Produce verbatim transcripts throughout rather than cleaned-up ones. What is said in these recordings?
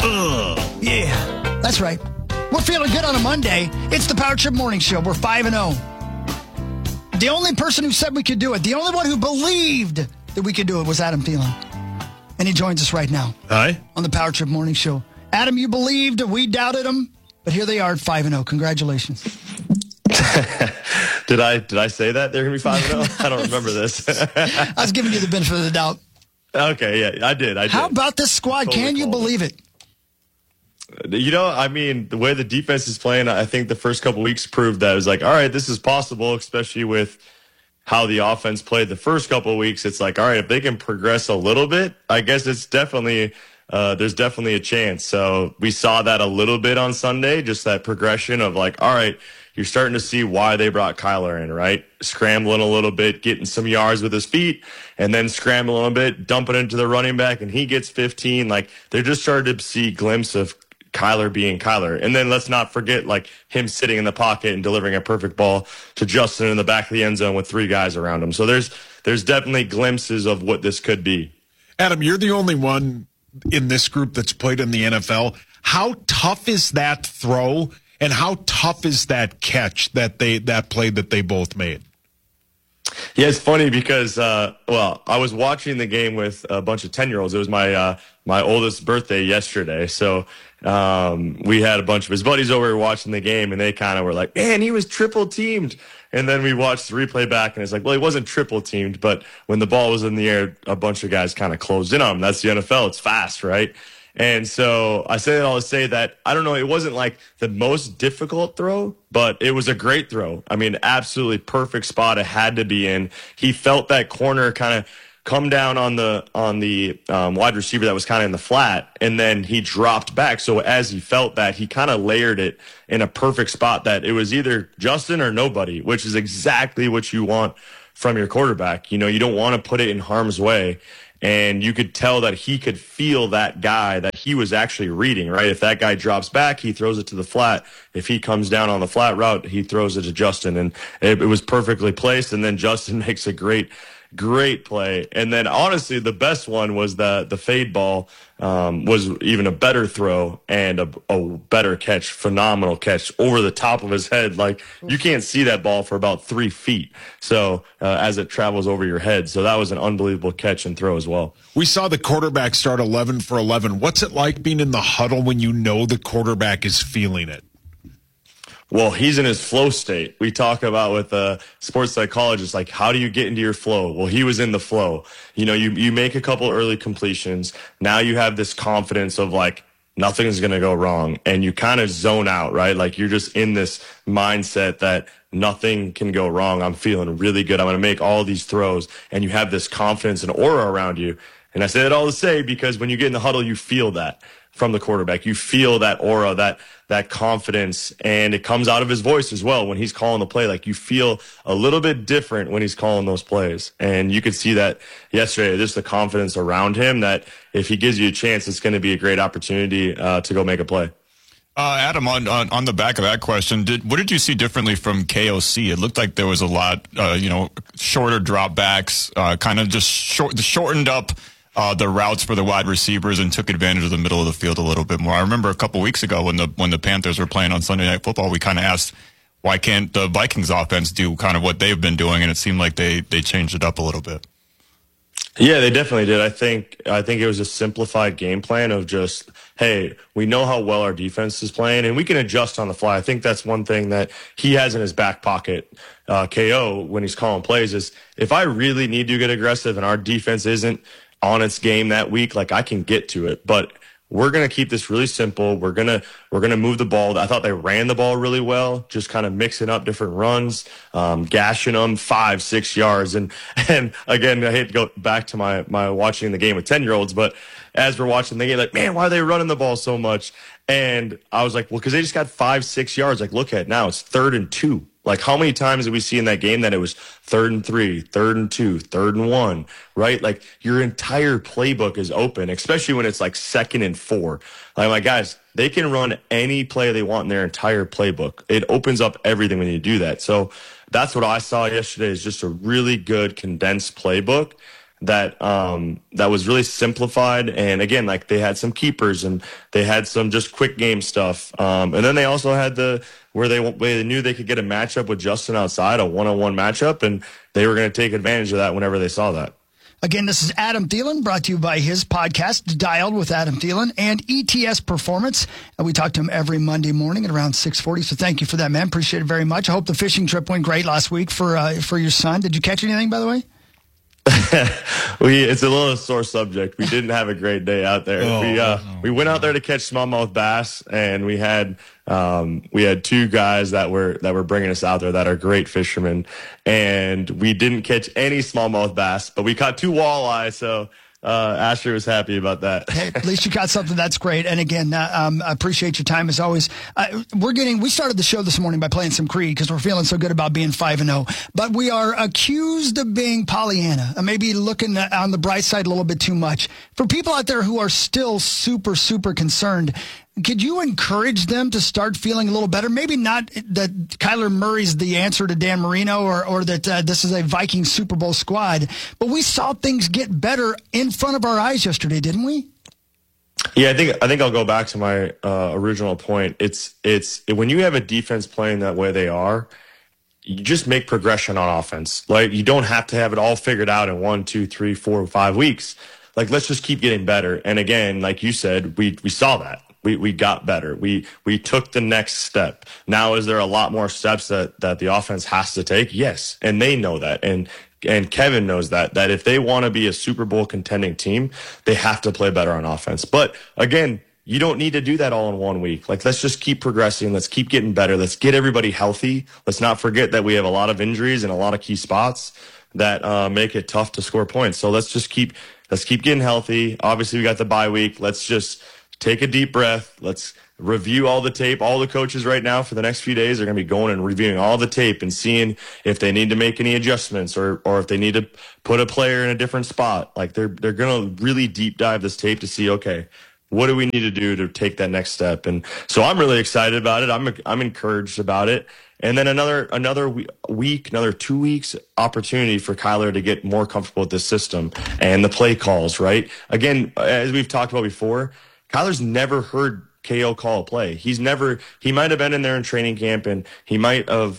Ugh. Yeah, that's right. We're feeling good on a Monday. It's the Power Trip Morning Show. We're five and oh. The only person who said we could do it, the only one who believed that we could do it was Adam Thielen. And he joins us right now. Hi. On the Power Trip Morning Show. Adam, you believed, we doubted him, but here they are at five and oh. Congratulations. did I did I say that they're going to be five and oh? I don't remember this. I was giving you the benefit of the doubt. Okay, yeah, I did. I did. How about this squad? Totally Can you believe it? You know, I mean, the way the defense is playing, I think the first couple weeks proved that it was like, all right, this is possible, especially with how the offense played the first couple of weeks. It's like, all right, if they can progress a little bit, I guess it's definitely, uh, there's definitely a chance. So we saw that a little bit on Sunday, just that progression of like, all right, you're starting to see why they brought Kyler in, right? Scrambling a little bit, getting some yards with his feet, and then scrambling a little bit, dumping into the running back, and he gets fifteen. Like, they're just starting to see a glimpse of Kyler being Kyler. And then let's not forget, like, him sitting in the pocket and delivering a perfect ball to Justin in the back of the end zone with three guys around him. So there's there's definitely glimpses of what this could be. Adam, you're the only one in this group that's played in the N F L. How tough is that throw, and how tough is that catch that they that play that they both made? Yeah, it's funny because, uh, well, I was watching the game with a bunch of ten-year-olds. It was my uh, my oldest birthday yesterday, so um, we had a bunch of his buddies over watching the game, and they kind of were like, man, he was triple-teamed. And then we watched the replay back, and it's like, well, he wasn't triple-teamed, but when the ball was in the air, a bunch of guys kind of closed in on him. That's the N F L. It's fast, right? And so I say that all to say that, I don't know, it wasn't like the most difficult throw, but it was a great throw. I mean, absolutely perfect spot it had to be in. He felt that corner kind of come down on the on the um, wide receiver that was kind of in the flat, and then he dropped back. So as he felt that, he kind of layered it in a perfect spot that it was either Justin or nobody, which is exactly what you want from your quarterback. You know, you don't want to put it in harm's way. And you could tell that he could feel that guy that he was actually reading, right? If that guy drops back, he throws it to the flat. If he comes down on the flat route, he throws it to Justin. And it, it was perfectly placed. And then Justin makes a great, great play. And then honestly, the best one was the, the fade ball um, was even a better throw and a, a better catch, phenomenal catch over the top of his head. Like, you can't see that ball for about three feet. So uh, as it travels over your head. So that was an unbelievable catch and throw as well. We saw the quarterback start eleven for eleven. What's it like being in the huddle when you know the quarterback is feeling it? Well, he's in his flow state. We talk about with a sports psychologist, like, how do you get into your flow? Well, he was in the flow. You know, you, you make a couple early completions. Now you have this confidence of, like, nothing's going to go wrong. And you kind of zone out, right? Like, you're just in this mindset that nothing can go wrong. I'm feeling really good. I'm going to make all these throws. And you have this confidence and aura around you. And I say that all to say because when you get in the huddle, you feel that from the quarterback. You feel that aura, that that confidence, and it comes out of his voice as well when he's calling the play. Like, you feel a little bit different when he's calling those plays. And you could see that yesterday, just the confidence around him that if he gives you a chance, it's going to be a great opportunity uh, to go make a play. Uh, Adam, on, on on the back of that question, did what did you see differently from K O C? It looked like there was a lot, uh, you know, shorter drop backs, uh, kind of just short, shortened up Uh, the routes for the wide receivers and took advantage of the middle of the field a little bit more. I remember a couple weeks ago when the when the Panthers were playing on Sunday Night Football, we kind of asked, why can't the Vikings offense do kind of what they've been doing? And it seemed like they they changed it up a little bit. Yeah, they definitely did. I think I think it was a simplified game plan of just, hey, we know how well our defense is playing, and we can adjust on the fly. I think that's one thing that he has in his back pocket, uh, K O, when he's calling plays, is if I really need to get aggressive and our defense isn't on its game that week, like, I can get to it, but we're going to keep this really simple. We're going to, we're going to move the ball. I thought they ran the ball really well, just kind of mixing up different runs, um, gashing them five, six yards. And, and again, I hate to go back to my, my watching the game with ten year olds, but as we're watching the game, like, man, why are they running the ball so much? And I was like, well, cause they just got five, six yards. Like, look at it now, it's third and two. Like, how many times did we see in that game that it was third and three, third and two, third and one, right? Like, your entire playbook is open, especially when it's like second and four. Like, my guys, they can run any play they want in their entire playbook. It opens up everything when you do that. So that's what I saw yesterday, is just a really good condensed playbook that um, that was really simplified. And again, like they had some keepers and they had some just quick game stuff. Um, and then they also had the where they, they knew they could get a matchup with Justin outside, a one-on-one matchup, and they were going to take advantage of that whenever they saw that. Again, this is Adam Thielen, brought to you by his podcast, Dialed with Adam Thielen, and E T S Performance. And we talk to him every Monday morning at around six forty. So thank you for that, man. Appreciate it very much. I hope the fishing trip went great last week for uh, for your son. Did you catch anything, by the way? we it's a little sore subject. We didn't have a great day out there. Oh, we uh, oh, we went out there to catch smallmouth bass, and we had um, we had two guys that were that were bringing us out there that are great fishermen, and we didn't catch any smallmouth bass, but we caught two walleye. So uh, Asher was happy about that. Hey, at least you got something. That's great. And again, uh, um, I appreciate your time as always. Uh, we're getting, we started the show this morning by playing some Creed because we're feeling so good about being five and oh, but we are accused of being Pollyanna, uh, maybe looking on the bright side a little bit too much. For people out there who are still super, super concerned, could you encourage them to start feeling a little better? Maybe not that Kyler Murray's the answer to Dan Marino or, or that uh, this is a Viking Super Bowl squad, but we saw things get better in front of our eyes yesterday, didn't we? Yeah, I think I think I'll go back to my uh, original point. It's it's when you have a defense playing that way they are, you just make progression on offense. Like you don't have to have it all figured out in one, two, three, four, five weeks. Like let's just keep getting better. And again, like you said, we we saw that. We we got better. We we took the next step. Now, is there a lot more steps that, that the offense has to take? Yes, and they know that, and and Kevin knows that. That if they want to be a Super Bowl contending team, they have to play better on offense. But again, you don't need to do that all in one week. Like let's just keep progressing. Let's keep getting better. Let's get everybody healthy. Let's not forget that we have a lot of injuries and a lot of key spots that uh, make it tough to score points. So let's just keep let's keep getting healthy. Obviously, we got the bye week. Let's just take a deep breath. Let's review all the tape. All the coaches right now for the next few days are going to be going and reviewing all the tape and seeing if they need to make any adjustments or or if they need to put a player in a different spot. Like they're they're going to really deep dive this tape to see, okay, what do we need to do to take that next step? And so I'm really excited about it. I'm I'm encouraged about it. And then another another week, another two weeks opportunity for Kyler to get more comfortable with this system and the play calls, right? Again, as we've talked about before, Kyler's never heard K O call a play. He's never, he might have been in there in training camp and he might have,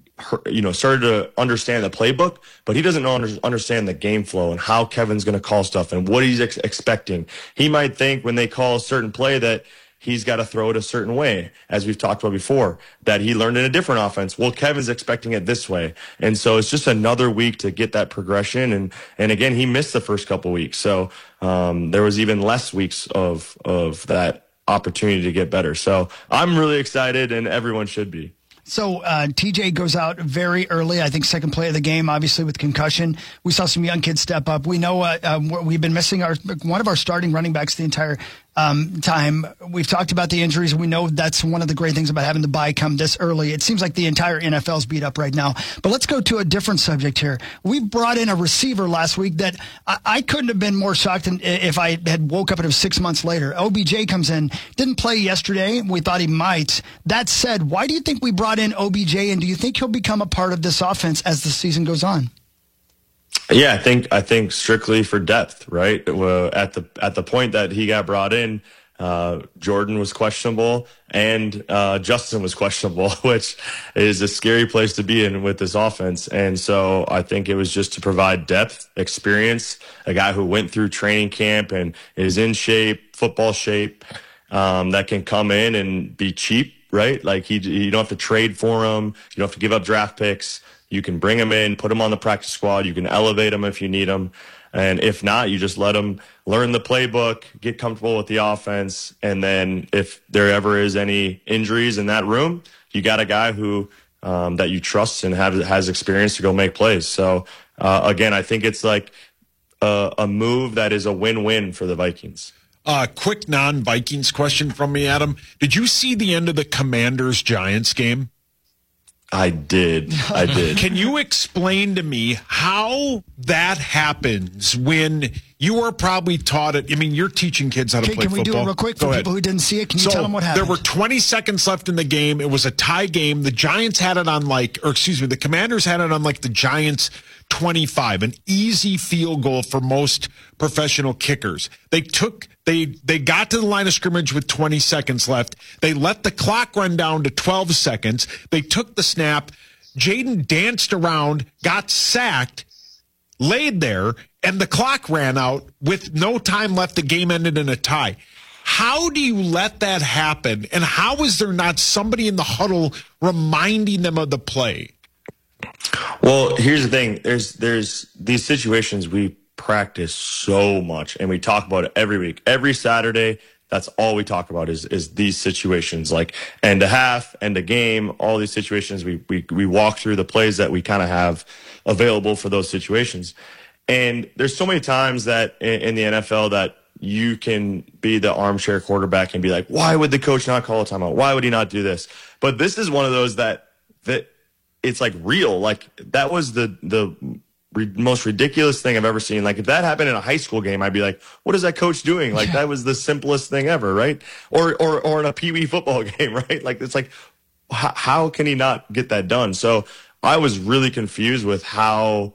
you know, started to understand the playbook, but he doesn't know, understand the game flow and how Kevin's going to call stuff and what he's ex- expecting. He might think when they call a certain play that he's got to throw it a certain way, as we've talked about before, that he learned in a different offense. Well, Kevin's expecting it this way. And so it's just another week to get that progression. And, and again, he missed the first couple weeks. So um, there was even less weeks of, of that opportunity to get better. So I'm really excited, and everyone should be. So uh, T J goes out very early, I think second play of the game, obviously with concussion. We saw some young kids step up. We know uh, uh, we've been missing our one of our starting running backs the entire um, time. We've talked about the injuries. We know that's one of the great things about having the bye come this early. It seems like the entire N F L's beat up right now. But let's go to a different subject here. We brought in a receiver last week that I, I couldn't have been more shocked than if I had woke up and it was six months later. O B J comes in, didn't play yesterday. We thought he might. That said, why do you think we brought in O B J, and do you think he'll become a part of this offense as the season goes on? Yeah, I think I think strictly for depth, right? Uh, at the at the point that he got brought in, uh, Jordan was questionable and uh, Justin was questionable, which is a scary place to be in with this offense. And so I think it was just to provide depth, experience, a guy who went through training camp and is in shape, football shape, um, that can come in and be cheap, right? Like he, you don't have to trade for him. You don't have to give up draft picks. You can bring him in, put him on the practice squad. You can elevate him if you need him. And if not, you just let him learn the playbook, get comfortable with the offense. And then if there ever is any injuries in that room, you got a guy who um, that you trust and have, has experience to go make plays. So, uh, again, I think it's like a, a move that is a win-win for the Vikings. Uh, quick non-Vikings question from me, Adam. Did you see the end of the Commanders-Giants game? I did. I did. Can you explain to me how that happens when you are probably taught it? I mean, you're teaching kids how to okay, play can we football. do it real quick for Go people ahead. who didn't see it? Can you so tell them what happened? There were twenty seconds left in the game. It was a tie game. The Giants had it on like, or excuse me, the Commanders had it on like the Giants twenty-five, an easy field goal for most professional kickers. They took, they, they got to the line of scrimmage with twenty seconds left. They let the clock run down to twelve seconds. They took the snap. Jaden danced around, got sacked, laid there, and the clock ran out with no time left. The game ended in a tie. How do you let that happen? And how is there not somebody in the huddle reminding them of the play? Well, here's the thing. There's there's these situations we practice so much, and we talk about it every week. Every Saturday, that's all we talk about is is these situations, like end a half, end a game, all these situations. We we we walk through the plays that we kind of have available for those situations. And there's so many times that in, in the N F L that you can be the armchair quarterback and be like, why would the coach not call a timeout? Why would he not do this? But this is one of those that that it's like real. Like that was the the re- most ridiculous thing I've ever seen. Like if that happened in a high school game, I'd be like, what is that coach doing? Like that was the simplest thing ever, right? Or or or in a Pee Wee football game, right? Like it's like, how, how can he not get that done? So I was really confused with how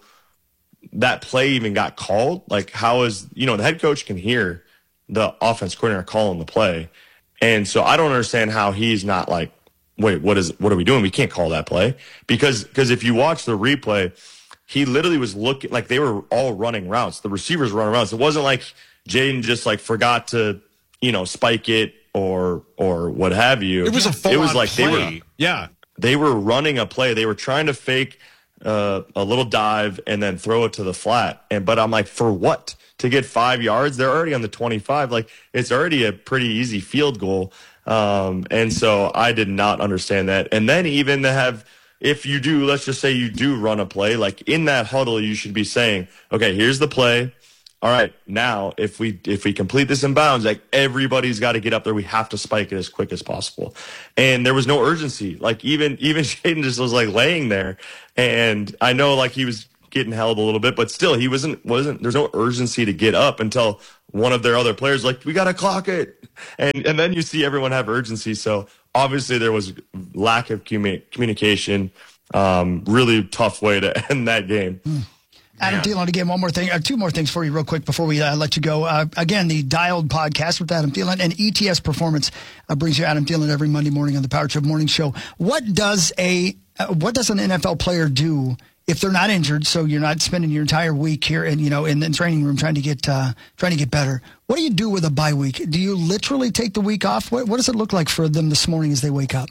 that play even got called. Like how is, you know, the head coach can hear the offense coordinator calling the play. And so I don't understand how he's not like, wait, what is, what are we doing? We can't call that play. Because, because if you watch the replay, he literally was looking like they were all running routes. The receivers were running routes. It wasn't like Jaden just like forgot to, you know, spike it or, or what have you. It was a full It was like play. they were, yeah, they were running a play. They were trying to fake uh, a little dive and then throw it to the flat. And, but I'm like, for what? To get five yards? They're already on the twenty-five. Like it's already a pretty easy field goal. Um, and so I did not understand that. And then even to have, if you do, let's just say you do run a play, like in that huddle, you should be saying, okay, here's the play. All right, now if we if we complete this in bounds, like everybody's got to get up there. We have to spike it as quick as possible. And there was no urgency. Like even even Jaden just was like laying there. And I know like he was getting held a little bit, but still he wasn't wasn't there's no urgency to get up until one of their other players like, we gotta clock it. And and then you see everyone have urgency. So obviously there was lack of commu- communication. Um, really tough way to end that game. Mm. Adam Thielen, again, one more thing, uh, two more things for you real quick before we uh, let you go. Uh, again, the Dialed podcast with Adam Thielen and E T S Performance uh, brings you Adam Thielen every Monday morning on the Power Trip Morning Show. What does a uh, what does an N F L player do if they're not injured? So you're not spending your entire week here and you know in the training room trying to get uh, trying to get better. What do you do with a bye week? Do you literally take the week off? What, what does it look like for them this morning as they wake up?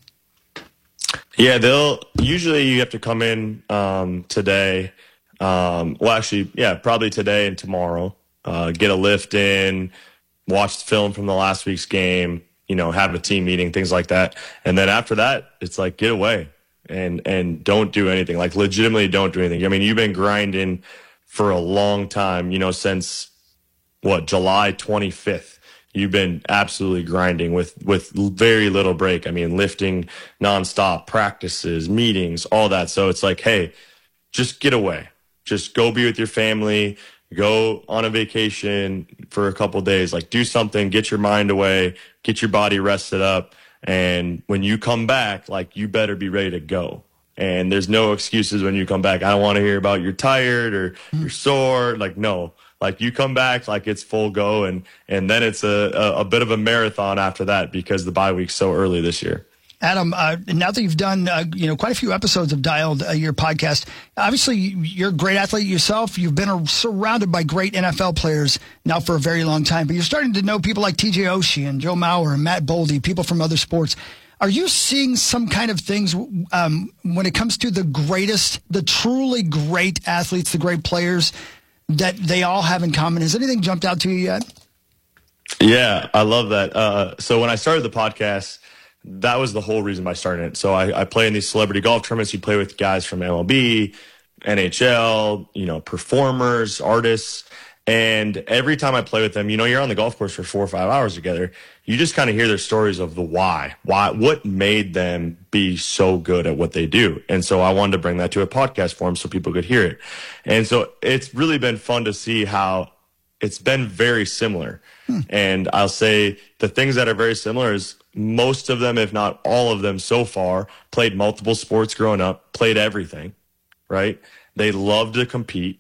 Yeah, they'll usually you have to come in um, today. Um, well, actually, yeah, probably today and tomorrow, uh, get a lift in, watch the film from the last week's game, you know, have a team meeting, things like that. And then after that, it's like, get away and, and don't do anything, like legitimately don't do anything. I mean, you've been grinding for a long time, you know, since what, July twenty-fifth, you've been absolutely grinding with, with very little break. I mean, lifting nonstop, practices, meetings, all that. So it's like, hey, just get away. Just go be with your family, go on a vacation for a couple of days, like do something, get your mind away, get your body rested up. And when you come back, like you better be ready to go. And there's no excuses when you come back. I don't want to hear about you're tired or you're sore. Like, no, like you come back, like it's full go. And, and then it's a, a, a bit of a marathon after that because the bye week's so early this year. Adam, uh, now that you've done, uh, you know, quite a few episodes of Dialed, uh, your podcast, obviously you're a great athlete yourself. You've been a, surrounded by great N F L players now for a very long time, but you're starting to know people like T J Oshie and Joe Mauer and Matt Boldy, people from other sports. Are you seeing some kind of things um, when it comes to the greatest, the truly great athletes, the great players that they all have in common? Has anything jumped out to you yet? Yeah, I love that. Uh, so when I started the podcast, that was the whole reason I started it. So I, I play in these celebrity golf tournaments. You play with guys from M L B, N H L, you know, performers, artists. And every time I play with them, you know, you're on the golf course for four or five hours together. You just kind of hear their stories of the why, why, what made them be so good at what they do. And so I wanted to bring that to a podcast form so people could hear it. And so it's really been fun to see how it's been very similar. Hmm. And I'll say the things that are very similar is most of them, if not all of them so far, played multiple sports growing up, played everything, right? They loved to compete.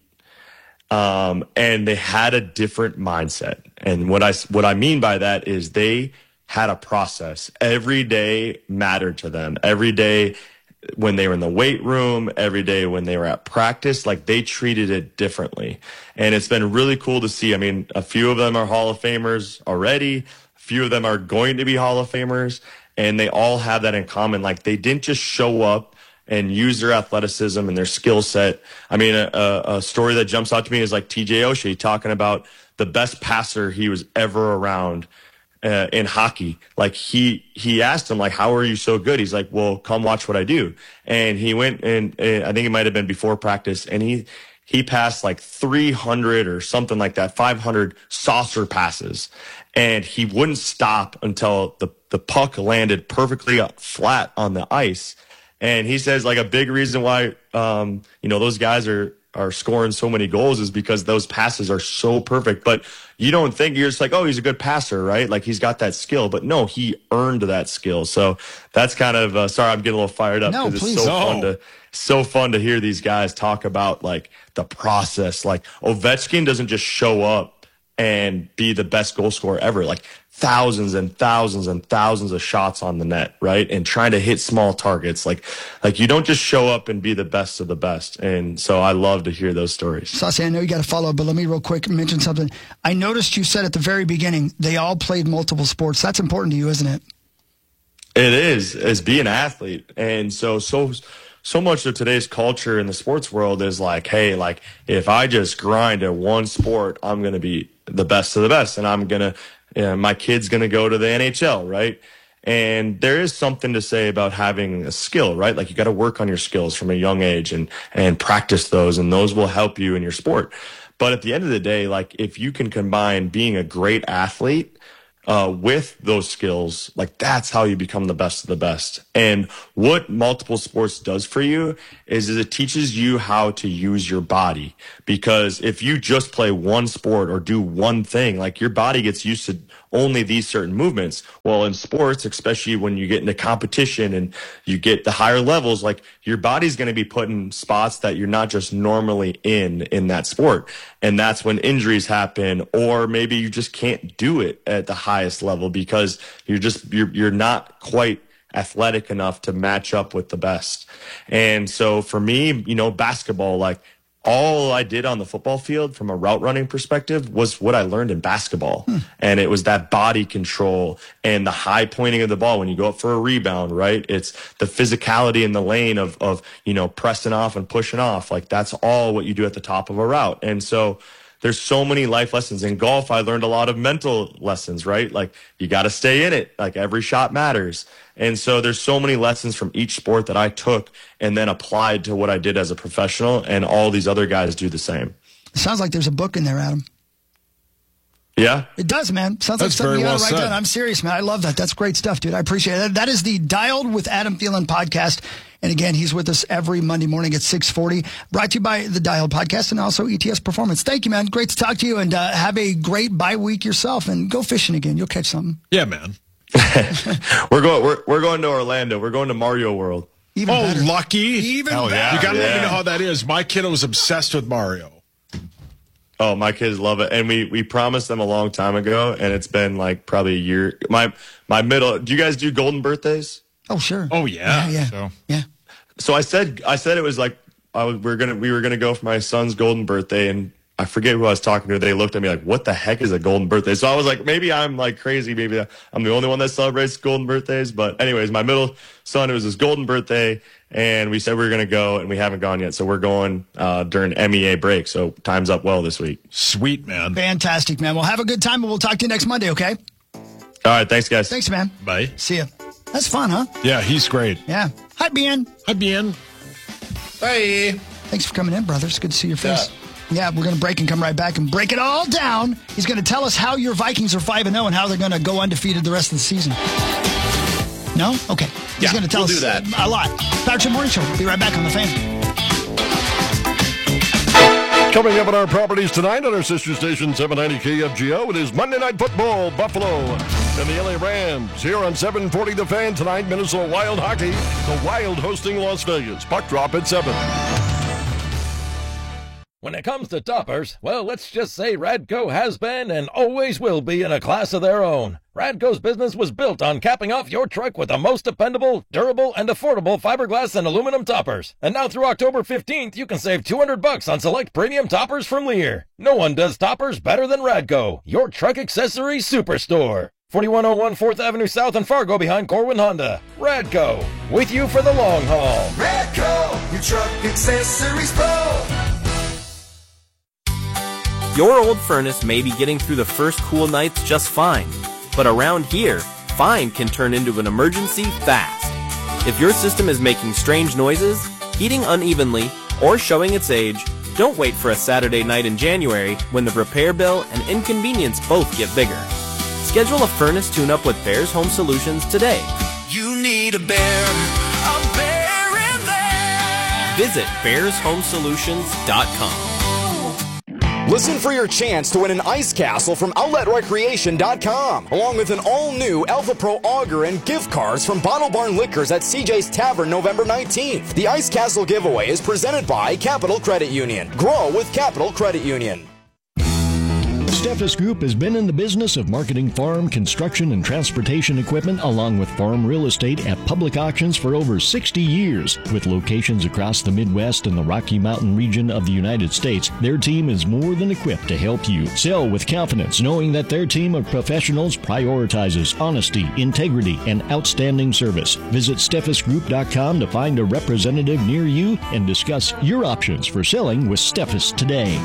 Um, and they had a different mindset. And what I, what I mean by that is they had a process. Every day mattered to them. Every day when they were in the weight room, every day when they were at practice, like they treated it differently. And it's been really cool to see. I mean, a few of them are Hall of Famers already. A few of them are going to be Hall of Famers. And they all have that in common. Like they didn't just show up and use their athleticism and their skill set. I mean, a, a story that jumps out to me is like T J Oshie talking about the best passer he was ever around uh, in hockey. Like he, he asked him, like, how are you so good? He's like, well, come watch what I do. And he went and, and I think it might've been before practice, and he, he passed like three hundred or something like that, five hundred saucer passes. And he wouldn't stop until the, the puck landed perfectly up flat on the ice. And he says like a big reason why, um, you know, those guys are, are scoring so many goals is because those passes are so perfect. But you don't think, you're just like, oh, he's a good passer, right? Like he's got that skill, but no, he earned that skill. So that's kind of, uh, sorry, I'm getting a little fired up because no, it's so no. fun to, so fun to hear these guys talk about like the process. Like Ovechkin doesn't just show up and be the best goal scorer ever. Like thousands and thousands and thousands of shots on the net, right? And trying to hit small targets. Like, like you don't just show up and be the best of the best. And so I love to hear those stories. Saucy, I know you got to follow, but let me real quick mention something. I noticed you said at the very beginning, they all played multiple sports. That's important to you, isn't it? It is, is be an athlete. And so, so, so much of today's culture in the sports world is like, hey, like if I just grind at one sport, I'm going to be the best of the best. And I'm going to, you know, my kid's going to go to the N H L, right? And there is something to say about having a skill, right? Like you got to work on your skills from a young age and, and practice those, and those will help you in your sport. But at the end of the day, like if you can combine being a great athlete Uh, with those skills, like that's how you become the best of the best. And what multiple sports does for you is, is it teaches you how to use your body. Because if you just play one sport or do one thing, like your body gets used to only these certain movements. Well, in sports, especially when you get into competition and you get the higher levels, like your body's going to be put in spots that you're not just normally in, in that sport. And that's when injuries happen, or maybe you just can't do it at the highest level because you're just, you're, you're not quite athletic enough to match up with the best. And so for me, you know, basketball, like, all I did on the football field from a route running perspective was what I learned in basketball. Hmm. And it was that body control and the high pointing of the ball when you go up for a rebound, right? It's the physicality in the lane of, of, you know, pressing off and pushing off. Like that's all what you do at the top of a route. And so there's so many life lessons. In golf, I learned a lot of mental lessons, right? Like you got to stay in it. Like every shot matters. And so there's so many lessons from each sport that I took and then applied to what I did as a professional, and all these other guys do the same. It sounds like there's a book in there, Adam. Yeah. It does, man. Sounds That's like something very you well gotta write said. down. I'm serious, man. I love that. That's great stuff, dude. I appreciate it. That is the Dialed with Adam Thielen podcast. And again, he's with us every Monday morning at six forty. Brought to you by the Dialed podcast and also E T S Performance. Thank you, man. Great to talk to you, and uh, have a great bye week yourself, and go fishing again. You'll catch something. Yeah, man. we're going, we're, we're going to Orlando. We're going to Mario World. Even Oh, better. lucky. Even Hell better. yeah. You got to let Yeah. me know how that is. My kid was obsessed with Mario. Oh, my kids love it. And we, we promised them a long time ago, and it's been like probably a year. My, my middle, do you guys do golden birthdays? Oh, sure. Oh, yeah. Yeah, yeah. So. Yeah. So I said, I said it was like, I was, we we're going to, we were going to go for my son's golden birthday, and I forget who I was talking to. They looked at me like, what the heck is a golden birthday? So I was like, maybe I'm like crazy. Maybe I'm the only one that celebrates golden birthdays. But anyways, my middle son, it was his golden birthday, and we said we were going to go, and we haven't gone yet. So we're going uh, during M E A break. So time's up well this week. Sweet, man. Fantastic, man. Well, have a good time, and we'll talk to you next Monday, okay? All right. Thanks, guys. Thanks, man. Bye. See ya. That's fun, huh? Yeah, he's great. Yeah. Hi, Ben. Hi, Bien. Hey. Thanks for coming in, brother. It's good to see your face. Yeah, we're going to break and come right back and break it all down. He's going to tell us how your Vikings are five and oh and how they're going to go undefeated the rest of the season. No? Okay. He's Yeah, going to tell we'll us do that. a lot. Power Trip Morning Show. We'll be right back on The Fan. Coming up on our properties tonight on our sister station seven ninety K F G O, it is Monday Night Football, Buffalo and the L A Rams. Here on seven forty The Fan tonight, Minnesota Wild Hockey. The Wild hosting Las Vegas. Puck drop at seven. When it comes to toppers, well, let's just say Radco has been and always will be in a class of their own. Radco's business was built on capping off your truck with the most dependable, durable, and affordable fiberglass and aluminum toppers. And now through October fifteenth, you can save two hundred bucks on select premium toppers from Lear. No one does toppers better than Radco, your truck accessory superstore. forty-one oh one fourth Avenue South in Fargo behind Corwin Honda. Radco, with you for the long haul. Radco, your truck accessories pro. Your old furnace may be getting through the first cool nights just fine, but around here, fine can turn into an emergency fast. If your system is making strange noises, heating unevenly, or showing its age, don't wait for a Saturday night in January when the repair bill and inconvenience both get bigger. Schedule a furnace tune-up with Bears Home Solutions today. You need a bear, a bear in there. Visit bears home solutions dot com. Listen for your chance to win an ice castle from outlet recreation dot com, along with an all-new Alpha Pro auger and gift cards from Bottle Barn Liquors at C J's Tavern November nineteenth. The ice castle giveaway is presented by Capital Credit Union. Grow with Capital Credit Union. Steffes Group has been in the business of marketing farm, construction, and transportation equipment along with farm real estate at public auctions for over sixty years. With locations across the Midwest and the Rocky Mountain region of the United States, their team is more than equipped to help you sell with confidence, knowing that their team of professionals prioritizes honesty, integrity, and outstanding service. Visit steffes group dot com to find a representative near you and discuss your options for selling with Steffes today.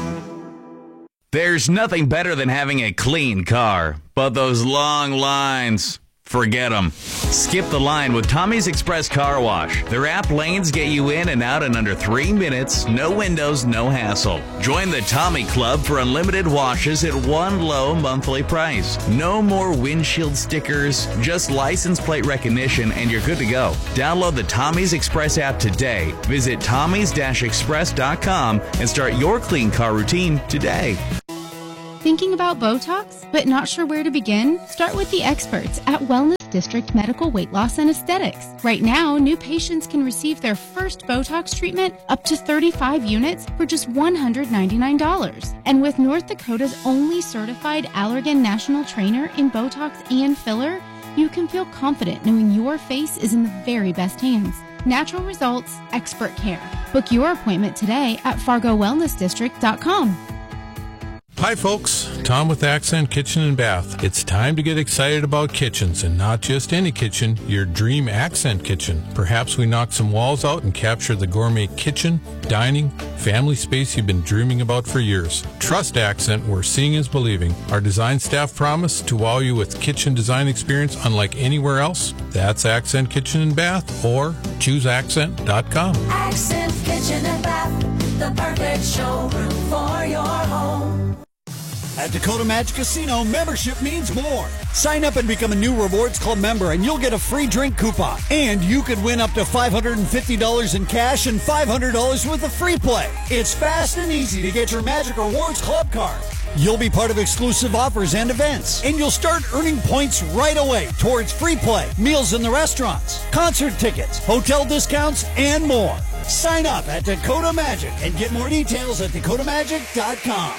There's nothing better than having a clean car, but those long lines, forget them. Skip the line with Tommy's Express Car Wash. Their app lanes get you in and out in under three minutes, no windows, no hassle. Join the Tommy Club for unlimited washes at one low monthly price. No more windshield stickers, just license plate recognition and you're good to go. Download the Tommy's Express app today. Visit tommys dash express dot com and start your clean car routine today. Thinking about Botox, but not sure where to begin? Start with the experts at Wellness District Medical Weight Loss and Aesthetics. Right now, new patients can receive their first Botox treatment up to thirty-five units for just one hundred ninety-nine dollars. And with North Dakota's only certified Allergan National Trainer in Botox and filler, you can feel confident knowing your face is in the very best hands. Natural results, expert care. Book your appointment today at fargo wellness district dot com. Hi folks, Tom with Accent Kitchen and Bath. It's time to get excited about kitchens, and not just any kitchen, your dream Accent kitchen. Perhaps we knock some walls out and capture the gourmet kitchen, dining, family space you've been dreaming about for years. Trust Accent, where seeing is believing. Our design staff promise to wow you with kitchen design experience unlike anywhere else. That's Accent Kitchen and Bath, or choose accent dot com. Accent Kitchen and Bath, the perfect showroom for your home. At Dakota Magic Casino, membership means more. Sign up and become a new Rewards Club member, and you'll get a free drink coupon. And you could win up to five hundred fifty dollars in cash and five hundred dollars worth of free play. It's fast and easy to get your Magic Rewards Club card. You'll be part of exclusive offers and events, and you'll start earning points right away towards free play, meals in the restaurants, concert tickets, hotel discounts, and more. Sign up at Dakota Magic and get more details at dakota magic dot com.